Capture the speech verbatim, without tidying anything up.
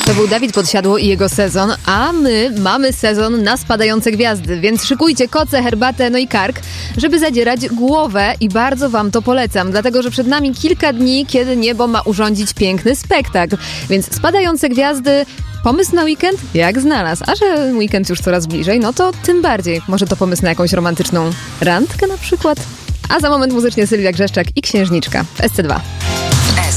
To był Dawid Podsiadło i jego sezon, a my mamy sezon na spadające gwiazdy, więc szykujcie koce, herbatę, no i kark, żeby zadzierać głowę i bardzo wam to polecam, dlatego że przed nami kilka dni, kiedy niebo ma urządzić piękny spektakl, więc spadające gwiazdy, pomysł na weekend? Jak znalazł, a że weekend już coraz bliżej, no to tym bardziej, może to pomysł na jakąś romantyczną randkę na przykład? A za moment muzycznie Sylwia Grzeszczak i Księżniczka w S C dwa.